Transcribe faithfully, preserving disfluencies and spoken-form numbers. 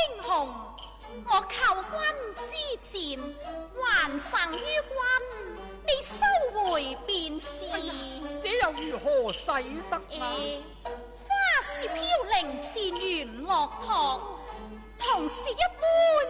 英雄，我求君之前还赠于君，你收回便是。哎、 这又如何使得啊？ 欸、花是飘零，自圆骆驼，同是一般